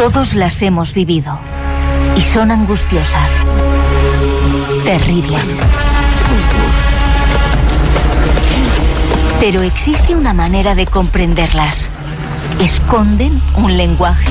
Todos las hemos vivido y son angustiosas, terribles. Pero existe una manera de comprenderlas. ¿Esconden un lenguaje?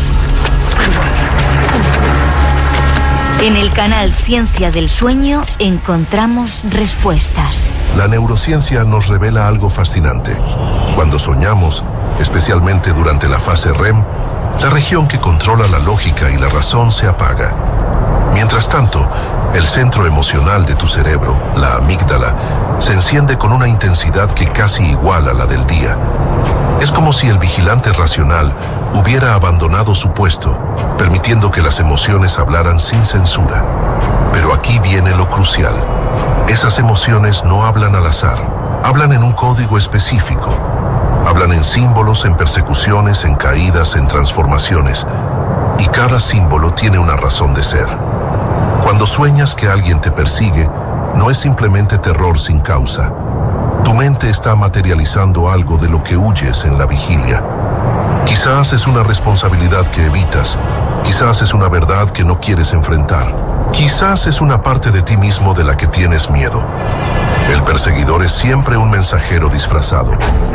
En el canal Ciencia del Sueño encontramos respuestas. La neurociencia nos revela algo fascinante. Cuando soñamos, especialmente durante la fase REM, la región que controla la lógica y la razón se apaga. Mientras tanto, el centro emocional de tu cerebro, la amígdala, se enciende con una intensidad que casi iguala la del día. Es como si el vigilante racional hubiera abandonado su puesto, permitiendo que las emociones hablaran sin censura. Pero aquí viene lo crucial. Esas emociones no hablan al azar, hablan en un código específico. Hablan en símbolos, en persecuciones, en caídas, en transformaciones. Y cada símbolo tiene una razón de ser. Cuando sueñas que alguien te persigue, no es simplemente terror sin causa. Tu mente está materializando algo de lo que huyes en la vigilia. Quizás es una responsabilidad que evitas. Quizás es una verdad que no quieres enfrentar. Quizás es una parte de ti mismo de la que tienes miedo. El perseguidor es siempre un mensajero disfrazado.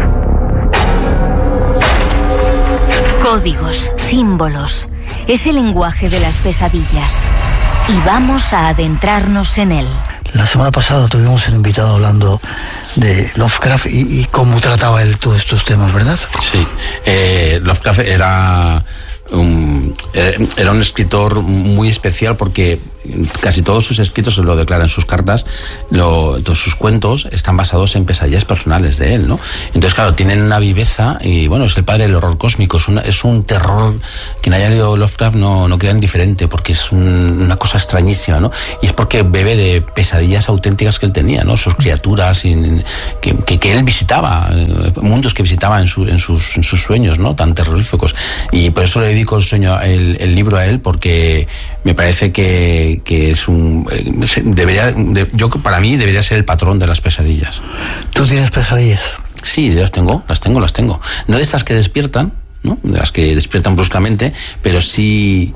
Códigos, símbolos. Es el lenguaje de las pesadillas. Y vamos a adentrarnos en él. La semana pasada tuvimos un invitado hablando de Lovecraft y cómo trataba él todos estos temas, ¿verdad? Sí, Lovecraft era un escritor muy especial porque casi todos sus escritos, se lo declara en sus cartas, todos sus cuentos están basados en pesadillas personales de él, ¿no? Entonces, claro, tienen una viveza y, bueno, es el padre del horror cósmico, es un terror. Quien haya leído Lovecraft no queda indiferente porque es una cosa extrañísima, ¿no? Y es porque bebe de pesadillas auténticas que él tenía, ¿no? Sus criaturas que él visitaba, mundos que visitaba en sus sueños, ¿no? Tan terroríficos. Y por eso le dedico el libro a él, porque me parece que es para mí debería ser el patrón de las pesadillas. ¿Tú tienes pesadillas? Sí, las tengo. No de estas que despiertan, ¿no? De las que despiertan bruscamente, pero sí,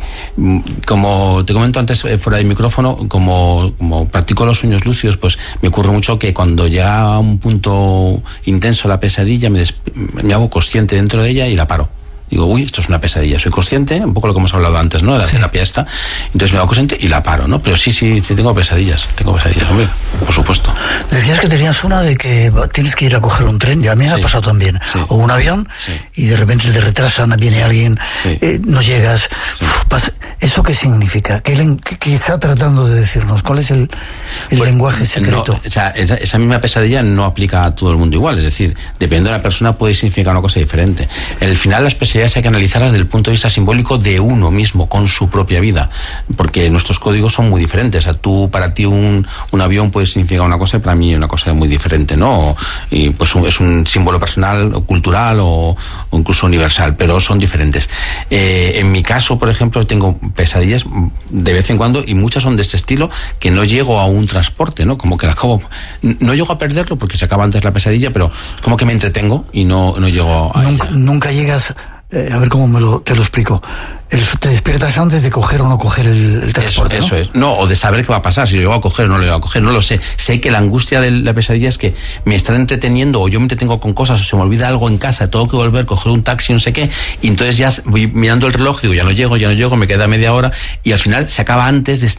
como te comento antes fuera del micrófono, como practico los sueños lúcidos, pues me ocurre mucho que cuando llega a un punto intenso la pesadilla, me hago consciente dentro de ella y la paro. Digo, uy, esto es una pesadilla. Soy consciente, un poco lo que hemos hablado antes, ¿no? De la terapia esta. Entonces me hago consciente y la paro, ¿no? Pero sí, tengo pesadillas, hombre, por supuesto. Decías que tenías una de que tienes que ir a coger un tren, y a mí me ha pasado también. Sí. O un avión, y de repente te retrasan, viene alguien, no llegas. Sí. ¿Eso qué significa? ¿Qué está tratando de decirnos? ¿Cuál es el lenguaje secreto? No, o sea, esa misma pesadilla no aplica a todo el mundo igual. Es decir, dependiendo de la persona puede significar una cosa diferente. Al final las pesadillas hay que analizarlas desde el punto de vista simbólico de uno mismo, con su propia vida, porque nuestros códigos son muy diferentes. O sea, para ti un avión puede significar una cosa y para mí una cosa muy diferente, ¿no? Y pues es un símbolo personal, o cultural o incluso universal, pero son diferentes. En mi caso, por ejemplo, tengo pesadillas de vez en cuando y muchas son de este estilo, que no llego a un transporte, ¿no? Como que no llego a perderlo porque se acaba antes la pesadilla, pero como que me entretengo y no llego a nunca llegas. A ver cómo te lo explico. Te despiertas antes de coger o no coger el transporte, eso, ¿no? Es. No, o de saber qué va a pasar, si lo llevo a coger o no lo llevo a coger, no lo sé. Sé que la angustia de la pesadilla es que me están entreteniendo o yo me entretengo con cosas o se me olvida algo en casa, tengo que volver, coger un taxi, no sé qué, y entonces ya voy mirando el reloj, digo, ya no llego, me queda media hora y al final se acaba antes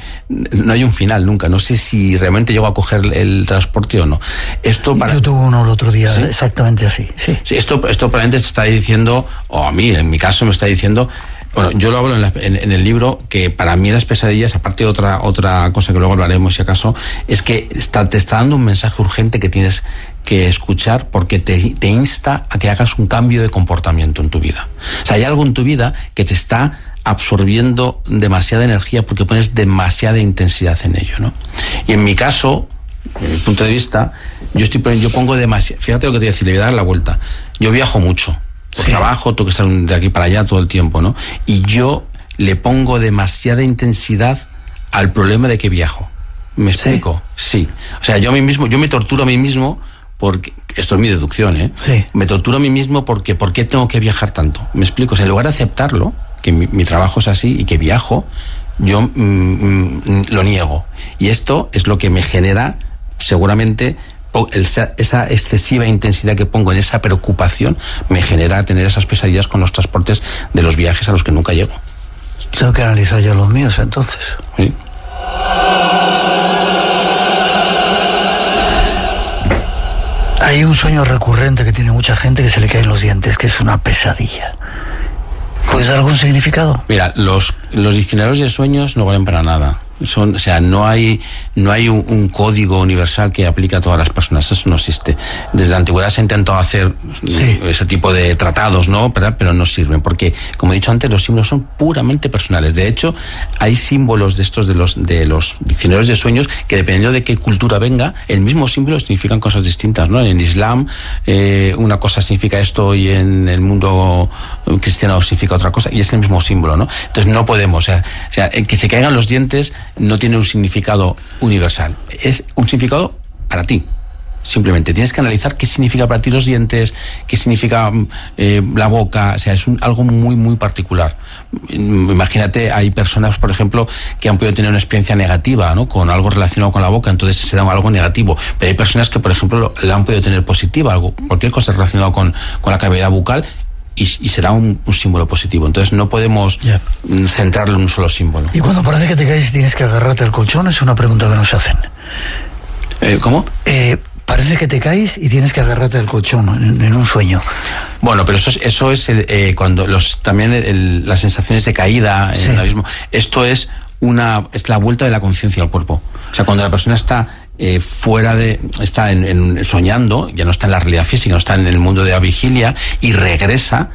no hay un final nunca. No sé si realmente llego a coger el transporte o no. Yo tuve uno el otro día, ¿sí? Exactamente así, sí. Sí, esto probablemente te está diciendo, o a mí, en mi caso, me está diciendo. Bueno, yo lo hablo en el libro, que para mí las pesadillas, aparte de otra cosa que luego hablaremos si acaso, es que te está dando un mensaje urgente que tienes que escuchar porque te insta a que hagas un cambio de comportamiento en tu vida. O sea, hay algo en tu vida que te está absorbiendo demasiada energía porque pones demasiada intensidad en ello, ¿no? Y en mi caso, desde mi punto de vista, yo pongo demasiado. Fíjate lo que te voy a decir, le voy a dar la vuelta. Yo viajo mucho. Por trabajo, tengo que estar de aquí para allá todo el tiempo, ¿no? Y yo le pongo demasiada intensidad al problema de que viajo. ¿Me explico? Sí. O sea, yo me torturo a mí mismo porque, esto es mi deducción, ¿eh? Sí. Me torturo a mí mismo porque ¿por qué tengo que viajar tanto? ¿Me explico? O sea, en lugar de aceptarlo, que mi trabajo es así y que viajo, yo lo niego. Y esto es lo que me genera, seguramente, esa excesiva intensidad que pongo en esa preocupación, me genera tener esas pesadillas con los transportes de los viajes a los que nunca llego. Tengo que analizar ya los míos, entonces. Sí. Hay un sueño recurrente que tiene mucha gente, que se le caen los dientes, que es una pesadilla. ¿Puedes dar algún significado? Mira, los diccionarios de sueños no valen para nada. O sea, no hay un código universal que aplique a todas las personas. Eso no existe. Desde la antigüedad se ha intentado hacer ese tipo de tratados, ¿no? Pero no sirven, porque, como he dicho antes, los símbolos son puramente personales. De hecho, hay símbolos de estos de los diccionarios de sueños que, dependiendo de qué cultura venga, el mismo símbolo significan cosas distintas, ¿no? En Islam una cosa significa esto y en el mundo cristiano significa otra cosa, y es el mismo símbolo, ¿no? Entonces no podemos, o sea, que se caigan los dientes no tiene un significado universal, es un significado para ti. Simplemente tienes que analizar qué significa para ti los dientes, qué significa la boca, o sea, es algo muy, muy particular. Imagínate, hay personas, por ejemplo, que han podido tener una experiencia negativa, ¿no? Con algo relacionado con la boca, entonces será algo negativo. Pero hay personas que, por ejemplo, la han podido tener positiva, cualquier cosa relacionada con la cavidad bucal, y será un símbolo positivo. Entonces no podemos centrarlo en un solo símbolo. Y cuando parece que te caes y tienes que agarrarte al colchón, es una pregunta que nos hacen. ¿Cómo? Parece que te caes y tienes que agarrarte al colchón en un sueño. Bueno, pero eso es cuando también las sensaciones de caída en el abismo. Esto es la vuelta de la conciencia al cuerpo. O sea, cuando la persona está está soñando, ya no está en la realidad física, no está en el mundo de la vigilia, y regresa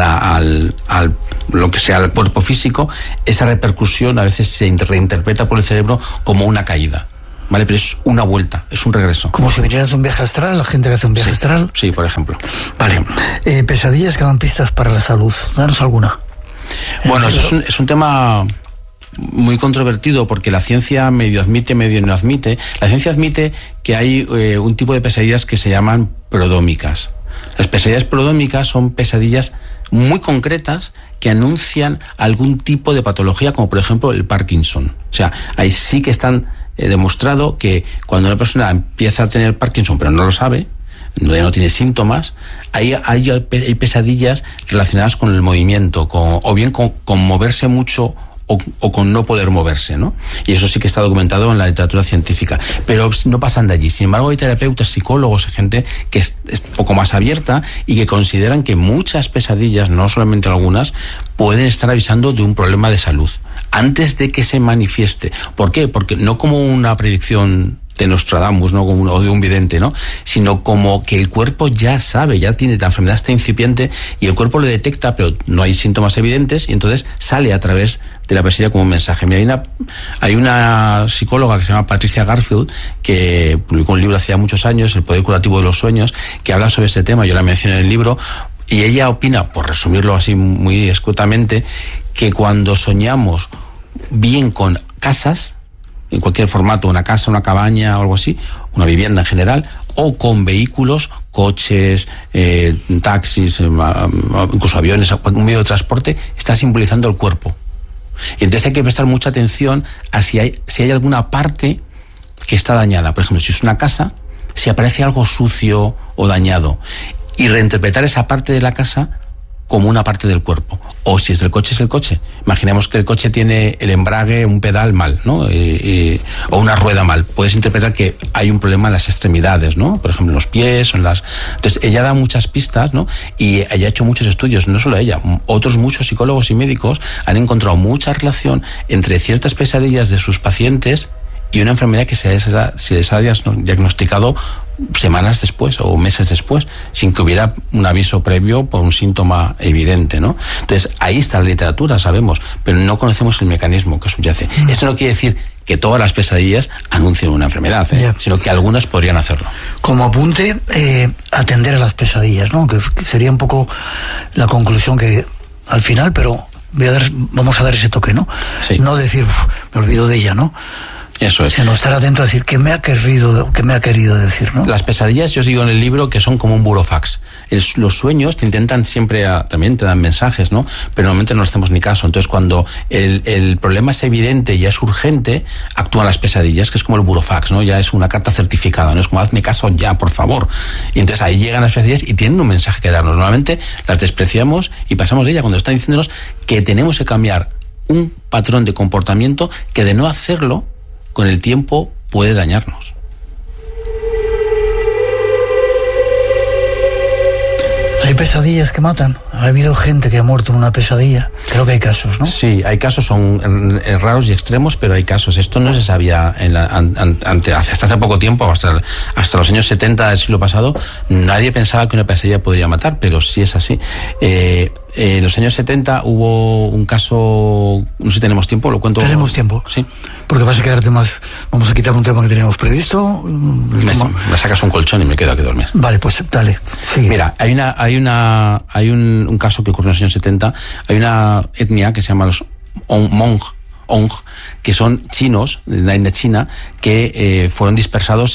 al lo que sea el cuerpo físico, esa repercusión a veces se reinterpreta por el cerebro como una caída. Vale, pero es una vuelta, es un regreso. Como si vinieras de un viaje astral, la gente que hace un viaje astral. Sí, por ejemplo. Vale. Pesadillas que dan pistas para la salud. Danos alguna. Bueno, eso es un tema muy controvertido, porque la ciencia medio admite, medio no admite. La ciencia admite que hay un tipo de pesadillas que se llaman prodómicas. Las pesadillas prodómicas son pesadillas muy concretas que anuncian algún tipo de patología, como por ejemplo el Parkinson. O sea, ahí sí que están demostrado que cuando una persona empieza a tener Parkinson pero no lo sabe, no tiene síntomas, hay pesadillas relacionadas con el movimiento, o bien con moverse mucho o con no poder moverse, ¿no? Y eso sí que está documentado en la literatura científica. Pero no pasan de allí. Sin embargo, hay terapeutas, psicólogos, gente que es poco más abierta y que consideran que muchas pesadillas, no solamente algunas, pueden estar avisando de un problema de salud antes de que se manifieste. ¿Por qué? Porque no como una predicción de Nostradamus, ¿no? O de un vidente, ¿no? Sino como que el cuerpo ya sabe, ya tiene, la enfermedad está incipiente y el cuerpo lo detecta, pero no hay síntomas evidentes, y entonces sale a través de la pesadilla como un mensaje. Mira, hay una psicóloga que se llama Patricia Garfield, que publicó un libro hace muchos años, El poder curativo de los sueños, que habla sobre este tema. Yo la mencioné en el libro, y ella opina, por resumirlo así muy escuetamente, que cuando soñamos bien con casas, en cualquier formato, una casa, una cabaña o algo así, una vivienda en general, o con vehículos, coches, taxis, incluso aviones, un medio de transporte, está simbolizando el cuerpo. Y entonces hay que prestar mucha atención a si hay alguna parte que está dañada. Por ejemplo, si es una casa, si aparece algo sucio o dañado, y reinterpretar esa parte de la casa como una parte del cuerpo. O si es del coche, es el coche. Imaginemos que el coche tiene el embrague, un pedal mal, ¿no? O una rueda mal. Puedes interpretar que hay un problema en las extremidades, ¿no? Por ejemplo, en los pies o en las... Entonces, ella da muchas pistas, ¿no? Y ella ha hecho muchos estudios, no solo ella, otros muchos psicólogos y médicos han encontrado mucha relación entre ciertas pesadillas de sus pacientes y una enfermedad que se les ha diagnosticado semanas después o meses después, sin que hubiera un aviso previo por un síntoma evidente, ¿no? Entonces, ahí está la literatura, sabemos, pero no conocemos el mecanismo que subyace. Esto no quiere decir que todas las pesadillas anuncien una enfermedad, sino que algunas podrían hacerlo. Como apunte, atender a las pesadillas, ¿no? Que sería un poco la conclusión que al final, pero vamos a dar ese toque, ¿no? Sí. No decir, me olvido de ella, ¿no? Eso es. Sino estar atento a decir qué me ha querido decir, ¿no? Las pesadillas, yo os digo en el libro, que son como un burofax. Los sueños te intentan siempre, también te dan mensajes, ¿no? Pero normalmente no hacemos ni caso. Entonces, cuando el problema es evidente y es urgente, actúan las pesadillas, que es como el burofax, ¿no? Ya es una carta certificada, ¿no? Es como, hazme caso ya, por favor. Y entonces ahí llegan las pesadillas y tienen un mensaje que darnos. Normalmente las despreciamos y pasamos de ella cuando están diciéndonos que tenemos que cambiar un patrón de comportamiento que, de no hacerlo, con el tiempo puede dañarnos. Hay pesadillas que matan. Ha habido gente que ha muerto en una pesadilla. Creo que hay casos, ¿no? Sí, hay casos, son raros y extremos, pero hay casos. Esto no se sabía hasta hace poco tiempo, hasta los años 70 del siglo pasado, nadie pensaba que una pesadilla podría matar, pero sí es así. En los años 70 hubo un caso, no sé si tenemos tiempo, lo cuento. Tenemos tiempo. Sí. Porque vas a quedarte más, vamos a quitar un tema que teníamos previsto. Me sacas un colchón y me quedo aquí a dormir. Vale, pues dale, sigue. Mira, hay un caso que ocurrió en los años 70, hay una etnia que se llama los Hmong, que son chinos, de la India China, que fueron dispersados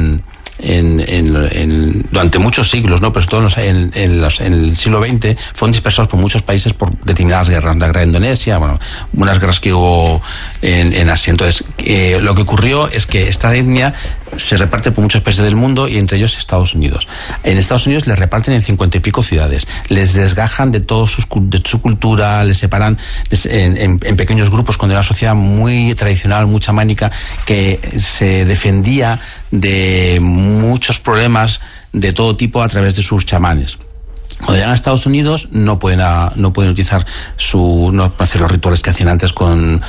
durante muchos siglos, ¿no? Pero sobre todo en el siglo XX fueron dispersados por muchos países por determinadas guerras, la guerra de Indonesia, bueno, unas guerras que hubo en Asia. Entonces, lo que ocurrió es que esta etnia se reparte por muchos países del mundo y entre ellos Estados Unidos. En Estados Unidos les reparten en 50 y pico ciudades, les desgajan de su cultura, les separan en pequeños grupos, cuando era una sociedad muy tradicional, muy chamánica, que se defendía de muchos problemas de todo tipo a través de sus chamanes. Cuando llegan a Estados Unidos no pueden utilizar no hacer los rituales que hacían antes con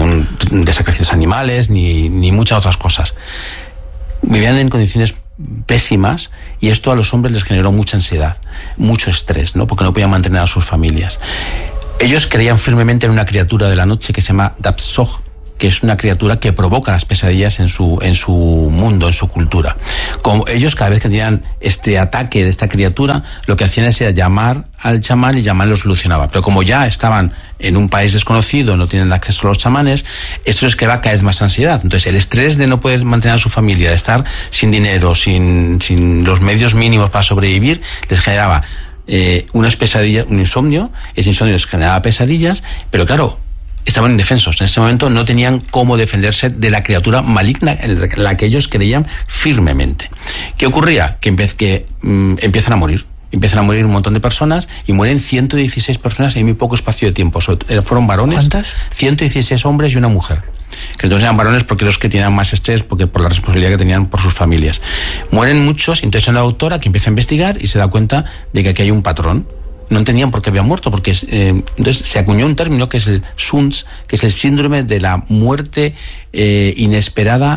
de sacrificios animales ni muchas otras cosas. Vivían en condiciones pésimas y esto a los hombres les generó mucha ansiedad, mucho estrés, ¿no? Porque no podían mantener a sus familias. Ellos creían firmemente en una criatura de la noche que se llama Dapsog, que es una criatura que provoca las pesadillas en su mundo, en su cultura. Como ellos, cada vez que tenían este ataque de esta criatura, lo que hacían era llamar al chamán y el chamán lo solucionaba. Pero como ya estaban en un país desconocido, no tienen acceso a los chamanes, esto les creaba cada vez más ansiedad. Entonces el estrés de no poder mantener a su familia, de estar sin dinero, sin los medios mínimos para sobrevivir, les generaba unas pesadillas, un insomnio. Ese insomnio les generaba pesadillas, pero claro, estaban indefensos. En ese momento no tenían cómo defenderse de la criatura maligna en la que ellos creían firmemente. ¿Qué ocurría? Que empiezan a morir. Empiezan a morir un montón de personas y mueren 116 personas en muy poco espacio de tiempo. Fueron varones. ¿Cuántas? 116 hombres y una mujer. Que entonces eran varones porque los que tenían más estrés, porque por la responsabilidad que tenían por sus familias. Mueren muchos, entonces una doctora que empieza a investigar y se da cuenta de que aquí hay un patrón. No entendían por qué habían muerto, porque entonces se acuñó un término que es el SUNS, que es el síndrome de la muerte inesperada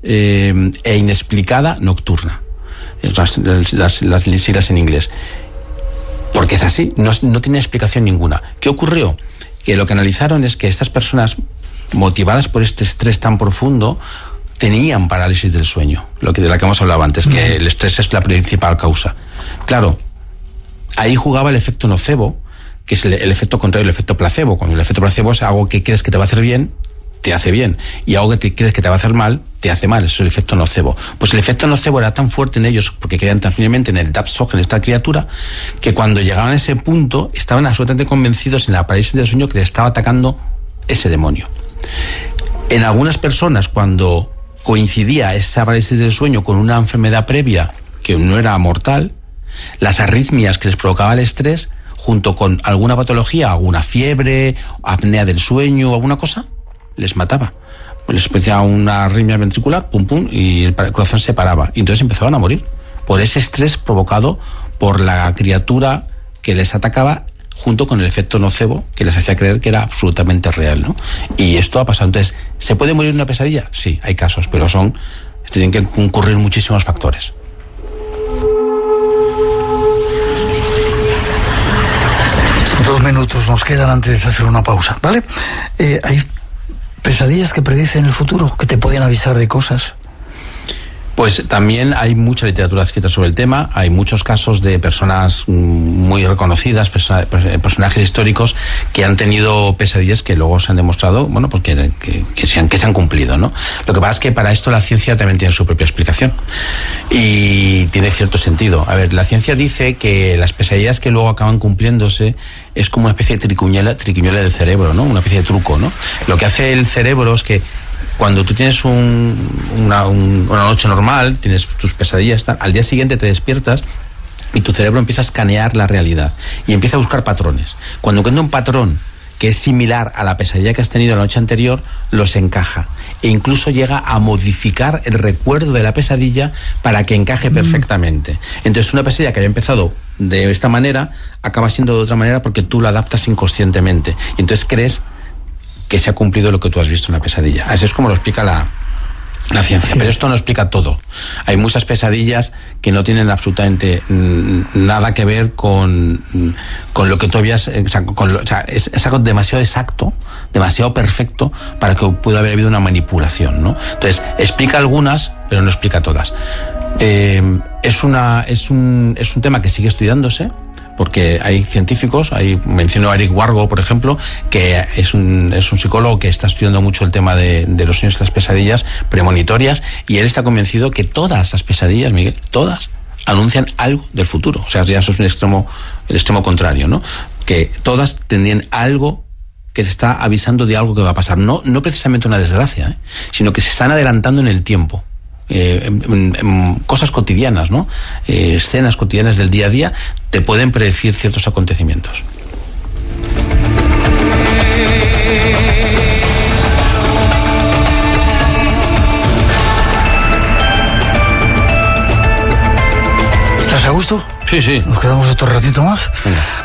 e inexplicada nocturna. Las siglas en inglés. Porque es así, no tiene explicación ninguna. ¿Qué ocurrió? Que lo que analizaron es que estas personas, motivadas por este estrés tan profundo, tenían parálisis del sueño, de la que hemos hablado antes, que el estrés es la principal causa. Claro, ahí jugaba el efecto nocebo, que es el efecto contrario del efecto placebo. Cuando el efecto placebo es algo que crees que te va a hacer bien, te hace bien, y algo que crees que te va a hacer mal, te hace mal. Eso es el efecto nocebo. Pues el efecto nocebo era tan fuerte en ellos, porque creían tan firmemente en el Dapsog, en esta criatura, que cuando llegaban a ese punto estaban absolutamente convencidos en la parálisis del sueño que les estaba atacando ese demonio. En algunas personas, cuando coincidía esa parálisis del sueño con una enfermedad previa que no era mortal, las arritmias que les provocaba el estrés, junto con alguna patología, alguna fiebre, apnea del sueño, alguna cosa, les mataba. Les empezaba una arritmia ventricular, pum pum, y el corazón se paraba. Y entonces empezaban a morir por ese estrés provocado por la criatura que les atacaba, junto con el efecto nocebo que les hacía creer que era absolutamente real, ¿no? Y esto ha pasado. Entonces, ¿se puede morir en una pesadilla? Sí, hay casos, pero tienen que concurrir muchísimos factores. Dos minutos nos quedan antes de hacer una pausa, ¿vale? Hay pesadillas que predicen el futuro, que te pueden avisar de cosas. Pues también hay mucha literatura escrita sobre el tema, hay muchos casos de personas muy reconocidas, personajes históricos que han tenido pesadillas que luego se han demostrado, bueno, pues que se han cumplido, ¿no? Lo que pasa es que para esto la ciencia también tiene su propia explicación y tiene cierto sentido. A ver, la ciencia dice que las pesadillas que luego acaban cumpliéndose es como una especie de triquiñuela del cerebro, ¿no? Una especie de truco, ¿no? Lo que hace el cerebro es que cuando tú tienes una noche normal, tienes tus pesadillas, al día siguiente te despiertas y tu cerebro empieza a escanear la realidad y empieza a buscar patrones. Cuando encuentra un patrón que es similar a la pesadilla que has tenido la noche anterior, los encaja e incluso llega a modificar el recuerdo de la pesadilla para que encaje perfectamente. Entonces una pesadilla que había empezado de esta manera acaba siendo de otra manera porque tú la adaptas inconscientemente y entonces crees que se ha cumplido lo que tú has visto en la pesadilla. Así es como lo explica la ciencia, pero esto no explica todo. Hay muchas pesadillas que no tienen absolutamente nada que ver con lo que tú habías... es algo demasiado exacto, demasiado perfecto para que pueda haber habido una manipulación, ¿no? Entonces, explica algunas, pero no explica todas. Es un tema que sigue estudiándose, porque hay científicos, menciono a Eric Wargo, por ejemplo, que es un psicólogo que está estudiando mucho el tema de los sueños y las pesadillas premonitorias, y él está convencido que todas las pesadillas, Miguel, todas, anuncian algo del futuro. O sea, ya eso es el extremo contrario, ¿no? Que todas tendrían algo que te está avisando de algo que va a pasar. No precisamente una desgracia, sino que se están adelantando en el tiempo. Cosas cotidianas, ¿no? Escenas cotidianas del día a día te pueden predecir ciertos acontecimientos. ¿Estás a gusto? Sí. ¿Nos quedamos otro ratito más? Venga.